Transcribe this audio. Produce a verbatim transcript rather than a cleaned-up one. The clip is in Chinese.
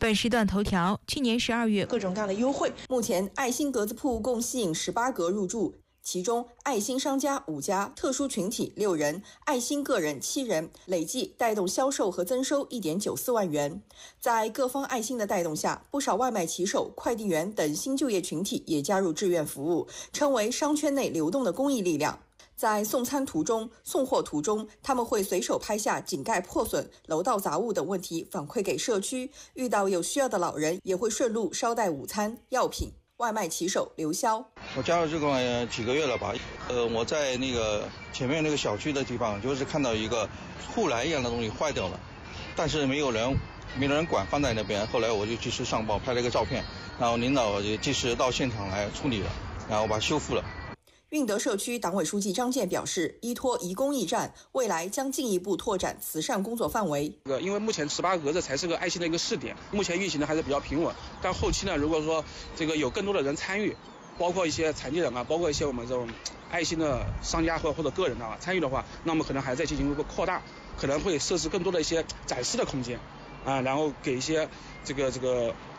本时段头条：去年十二月， 各种各样的优惠。目前，爱心格子铺共吸引十八格入驻。其中，爱心商家五家，特殊群体六人，爱心个人七人，累计带动销售和增收 一点九四万元。在各方爱心的带动下，不少外卖骑手、快递员等新就业群体也加入志愿服务，成为商圈内流动的公益力量。在送餐途中、送货途中，他们会随手拍下井盖破损、楼道杂物等问题，反馈给社区。遇到有需要的老人，也会顺路捎带午餐、药品。外卖骑手刘潇， 我加入这个几个月了吧？呃，我在那个前面那个小区的地方，就是看到一个护栏一样的东西坏掉了，但是没有人，没有人管，放在那边。后来我就及时上报，拍了一个照片，然后领导也及时到现场来处理了，然后把它修复了。 运德社区党委书记张健表示，依托移公益站，未来将进一步拓展慈善工作范围。 因为目前十八格子才是个爱心的一个试点，目前运行的还是比较平稳。但后期呢，如果说这个有更多的人参与，包括一些残疾人啊，包括一些我们这种爱心的商家或或者个人啊参与的话，那么可能还在进行一个扩大，可能会设置更多的一些展示的空间，啊，然后给一些这个这个